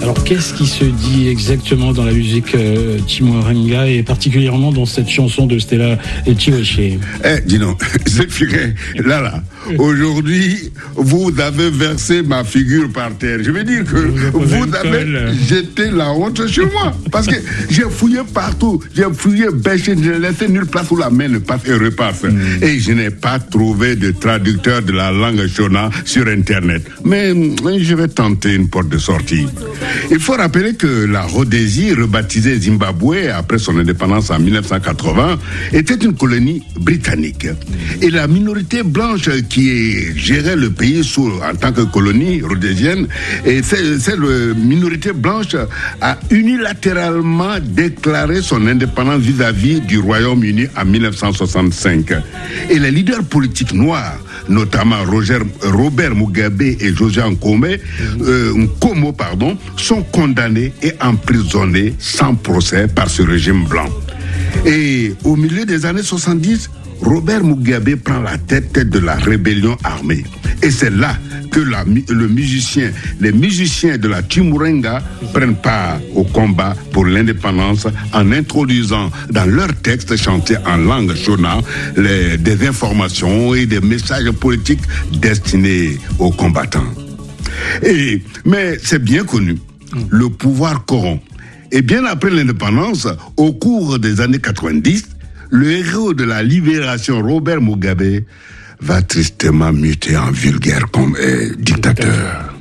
Alors, qu'est-ce qui se dit exactement dans la musique Chimurenga et particulièrement dans cette chanson de Stella Etchiweche? Dis donc, c'est figuré. Là, aujourd'hui, vous avez versé ma figure par terre. Je veux dire que vous avez jeté la honte sur moi. Parce que j'ai fouillé partout. J'ai fouillé, bêché, je n'ai laissé nulle place où la main ne passe et repasse. Et je n'ai pas trouvé de traducteur de la langue Shona sur Internet. Mais je vais tenter une porte de sortie. Il faut rappeler que la Rhodésie, rebaptisée Zimbabwe après son indépendance en 1980, était une colonie britannique. Et la minorité blanche qui gérait le pays en tant que colonie rhodésienne, et cette minorité blanche a unilatéralement déclaré son indépendance vis-à-vis du Royaume-Uni en 1965. Et les leaders politiques noirs, notamment Robert Mugabe et Josiah Nkomo, sont condamnés et emprisonnés sans procès par ce régime blanc. Et au milieu des années 70, Robert Mugabe prend la tête de la rébellion armée. Et c'est là que les musiciens de la Chimurenga prennent part au combat pour l'indépendance en introduisant dans leurs textes chantés en langue Shona des informations et des messages politiques destinés aux combattants. Mais c'est bien connu, le pouvoir corrompt. Et bien après l'indépendance, au cours des années 90, le héros de la libération, Robert Mugabe, va tristement muter en vulgaire dictateur.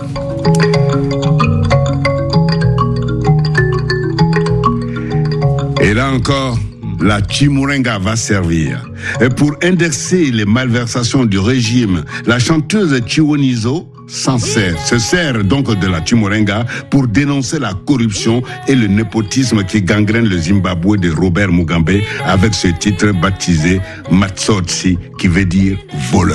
Et là encore, la Chimurenga va servir. Et pour indexer les malversations du régime, la chanteuse Chiwonizo se sert donc de la Chimurenga pour dénoncer la corruption et le népotisme qui gangrène le Zimbabwe de Robert Mugabe avec ce titre baptisé Matsotsi, qui veut dire voleur.